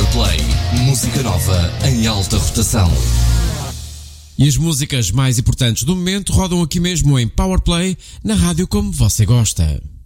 Powerplay, música nova em alta rotação. E as músicas mais importantes do momento rodam aqui mesmo em Powerplay, na rádio como você gosta.